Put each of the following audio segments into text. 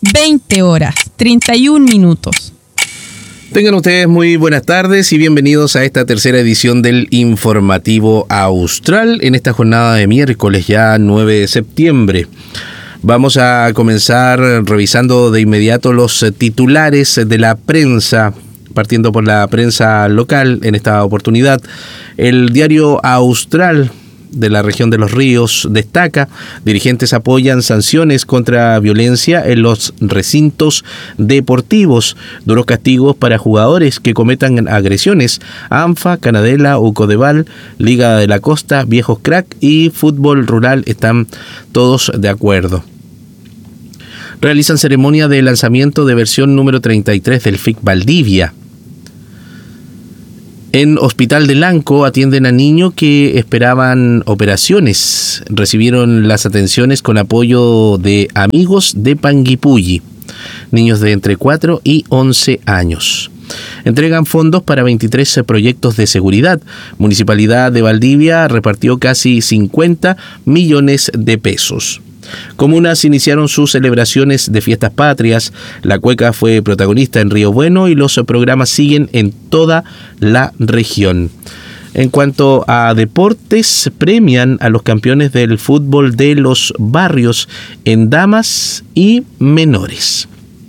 20 horas, 31 minutos. Tengan ustedes muy buenas tardes y bienvenidos a esta tercera edición del Informativo Austral en esta jornada de miércoles, ya 9 de septiembre. Vamos a comenzar revisando de inmediato los titulares de la prensa, partiendo por la prensa local en esta oportunidad. El diario Austral de la región de Los Ríos destaca: dirigentes apoyan sanciones contra violencia en los recintos deportivos, duros castigos para jugadores que cometan agresiones. ANFA, Canadela, Ucodeval, Liga de la Costa, Viejos Crack y Fútbol Rural están todos de acuerdo. Realizan ceremonia de lanzamiento de versión número 33 del FIC Valdivia. En Hospital de Lanco atienden a niños que esperaban operaciones. Recibieron las atenciones con apoyo de amigos de Panguipulli. Niños de entre 4 y 11 años. Entregan fondos para 23 proyectos de seguridad. Municipalidad de Valdivia repartió casi 50 millones de pesos. Comunas iniciaron sus celebraciones de fiestas patrias. La cueca fue protagonista en Río Bueno y los programas siguen en toda la región. En cuanto a deportes, premian a los campeones del fútbol de los barrios en damas y menores.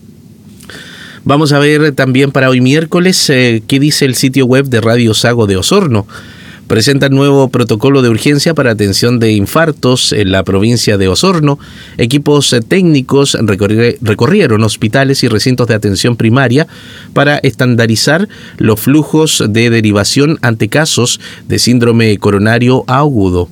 Vamos a ver también para hoy miércoles qué dice el sitio web de Radio Sago de Osorno. Presenta nuevo protocolo de urgencia para atención de infartos en la provincia de Osorno. Equipos técnicos recorrieron hospitales y recintos de atención primaria para estandarizar los flujos de derivación ante casos de síndrome coronario agudo.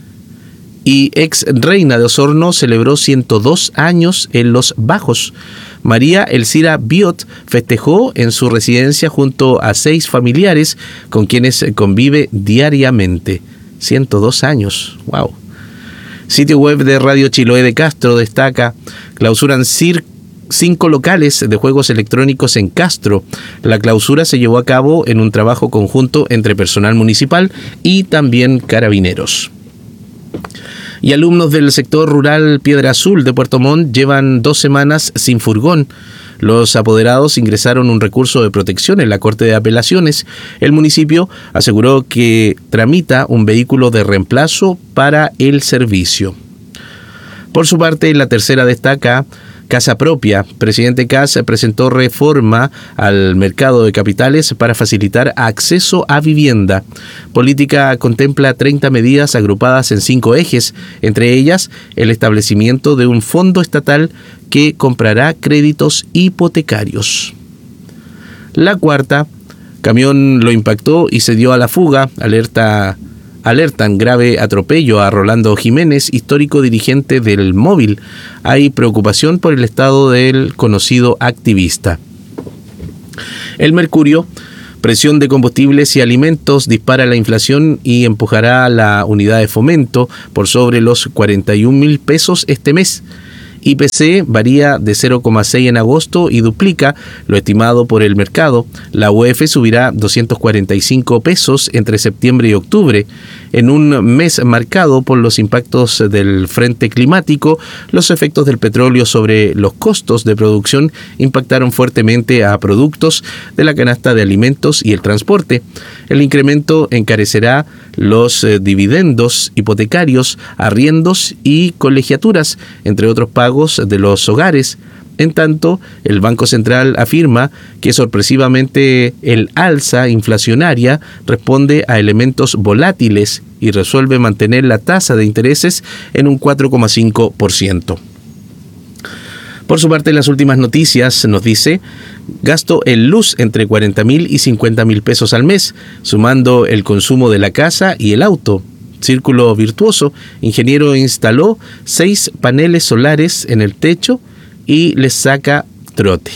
Y ex reina de Osorno celebró 102 años en Los Bajos. María Elcira Biot festejó en su residencia junto a 6 familiares con quienes convive diariamente. 102 años, wow. Sitio web de Radio Chiloé de Castro destaca: clausuran 5 locales de juegos electrónicos en Castro. La clausura se llevó a cabo en un trabajo conjunto entre personal municipal y también carabineros. Y alumnos del sector rural Piedra Azul de Puerto Montt llevan 2 semanas sin furgón. Los apoderados ingresaron un recurso de protección en la Corte de Apelaciones. El municipio aseguró que tramita un vehículo de reemplazo para el servicio. Por su parte, la tercera destaca: Casa Propia. Presidente Kass presentó reforma al mercado de capitales para facilitar acceso a vivienda. Política contempla 30 medidas agrupadas en 5 ejes, entre ellas el establecimiento de un fondo estatal que comprará créditos hipotecarios. La cuarta: camión lo impactó y se dio a la fuga. Alertan grave atropello a Rolando Jiménez, histórico dirigente del Móvil. Hay preocupación por el estado del conocido activista. El Mercurio: presión de combustibles y alimentos dispara la inflación y empujará la unidad de fomento por sobre los 41.000 pesos este mes. IPC varía de 0,6 en agosto y duplica lo estimado por el mercado. La UEF subirá 245 pesos entre septiembre y octubre. En un mes marcado por los impactos del frente climático, los efectos del petróleo sobre los costos de producción impactaron fuertemente a productos de la canasta de alimentos y el transporte. El incremento encarecerá los dividendos hipotecarios, arriendos y colegiaturas, entre otros pagos de los hogares. En tanto, el Banco Central afirma que sorpresivamente el alza inflacionaria responde a elementos volátiles y resuelve mantener la tasa de intereses en un 4,5%. Por su parte, las últimas noticias nos dice: gasto en luz entre 40.000 y 50.000 pesos al mes, sumando el consumo de la casa y el auto. Círculo virtuoso: ingeniero instaló 6 paneles solares en el techo y les saca trote.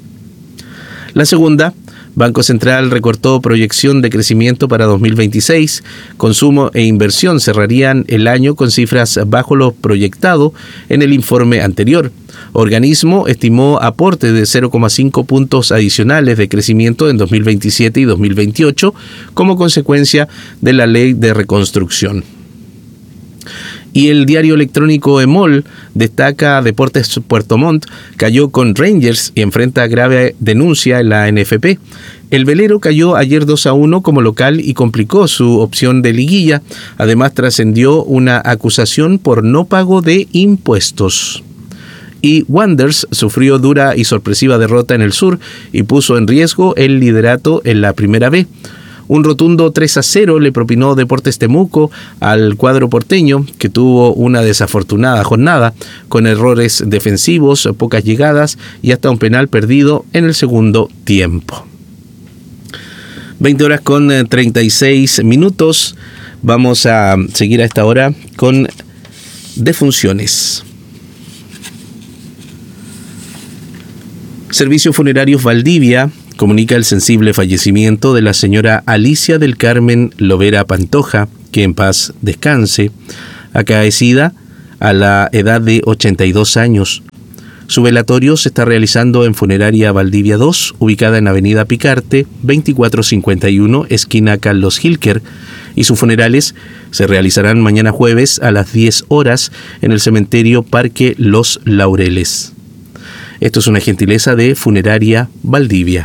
La segunda: Banco Central recortó proyección de crecimiento para 2026. Consumo e inversión cerrarían el año con cifras bajo lo proyectado en el informe anterior. Organismo estimó aporte de 0,5 puntos adicionales de crecimiento en 2027 y 2028 como consecuencia de la ley de reconstrucción. Y el diario electrónico EMOL Destaca Deportes Puerto Montt, cayó con Rangers y enfrenta grave denuncia en la NFP. El velero cayó ayer 2-1 como local y complicó su opción de liguilla. Además, trascendió una acusación por no pago de impuestos. Y Wanderers sufrió dura y sorpresiva derrota en el sur y puso en riesgo el liderato en la Primera B. Un rotundo 3-0 le propinó Deportes Temuco al cuadro porteño, que tuvo una desafortunada jornada, con errores defensivos, pocas llegadas y hasta un penal perdido en el segundo tiempo. 20 horas con 36 minutos. Vamos a seguir a esta hora con defunciones. Servicios Funerarios Valdivia comunica el sensible fallecimiento de la señora Alicia del Carmen Lovera Pantoja, que en paz descanse, acaecida a la edad de 82 años. Su velatorio se está realizando en Funeraria Valdivia 2, ubicada en Avenida Picarte, 2451, esquina Carlos Hilker, y sus funerales se realizarán mañana jueves a las 10 horas en el cementerio Parque Los Laureles. Esto es una gentileza de Funeraria Valdivia.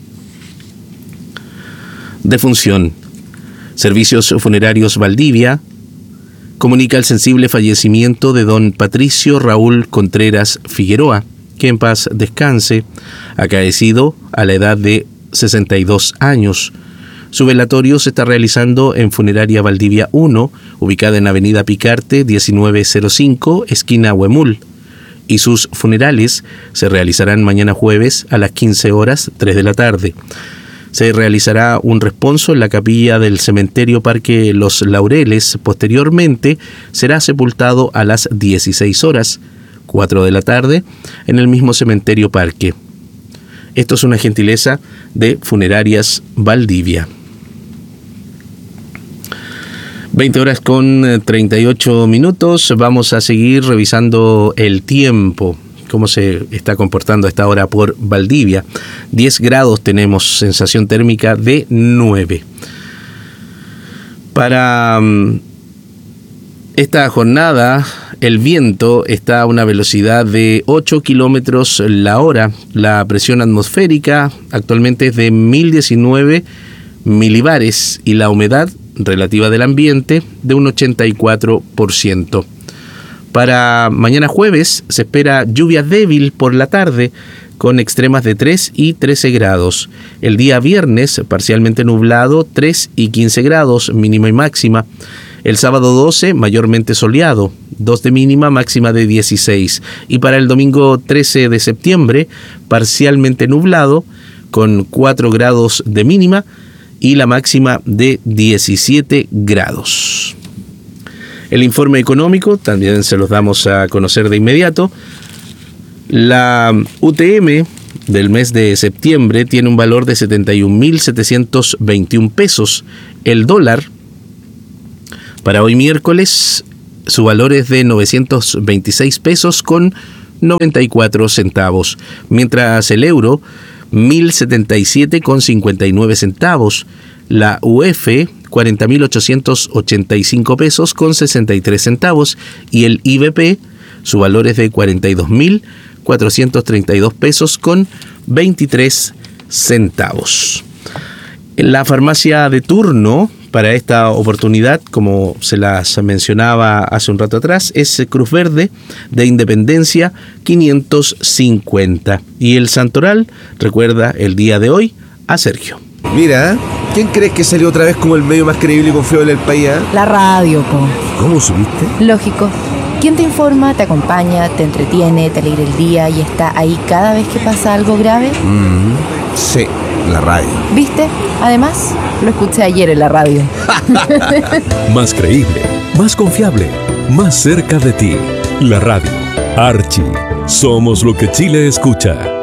Defunción. Servicios Funerarios Valdivia comunica el sensible fallecimiento de don Patricio Raúl Contreras Figueroa, que en paz descanse, acaecido a la edad de 62 años. Su velatorio se está realizando en Funeraria Valdivia 1, ubicada en Avenida Picarte, 1905, esquina Huemul, y sus funerales se realizarán mañana jueves a las 15 horas, 3 de la tarde. Se realizará un responso en la capilla del cementerio Parque Los Laureles. Posteriormente será sepultado a las 16 horas, 4 de la tarde, en el mismo cementerio Parque. Esto es una gentileza de Funerarias Valdivia. 20 horas con 38 minutos. Vamos a seguir revisando el tiempo, cómo se está comportando a esta hora por Valdivia. 10 grados tenemos, sensación térmica de 9. Para esta jornada, el viento está a una velocidad de 8 kilómetros la hora. La presión atmosférica actualmente es de 1019 milibares y la humedad relativa del ambiente de un 84%. Para mañana jueves se espera lluvia débil por la tarde con extremas de 3 y 13 grados. El día viernes parcialmente nublado, 3 y 15 grados mínima y máxima. El sábado 12 mayormente soleado, 2 de mínima, máxima de 16. Y para el domingo 13 de septiembre parcialmente nublado con 4 grados de mínima y la máxima de 17 grados. El informe económico también se los damos a conocer de inmediato. La UTM del mes de septiembre tiene un valor de 71.721 pesos. El dólar para hoy miércoles, su valor es de 926 pesos con 94 centavos, mientras el euro 1.077 con 59 centavos. La UF 40.885 pesos con 63 centavos y el IBP, su valor es de 42.432 pesos con 23 centavos. La farmacia de turno para esta oportunidad, como se las mencionaba hace un rato atrás, es Cruz Verde de Independencia 550. Y el Santoral recuerda el día de hoy a Sergio. Mira, ¿quién crees que salió otra vez como el medio más creíble y confiable del país? La radio, po. ¿Cómo supiste? Lógico. ¿Quién te informa, te acompaña, te entretiene, te alegra el día y está ahí cada vez que pasa algo grave? Sí, la radio. ¿Viste? Además, lo escuché ayer en la radio. Más creíble, más confiable, más cerca de ti. La radio. Archie. Somos lo que Chile escucha.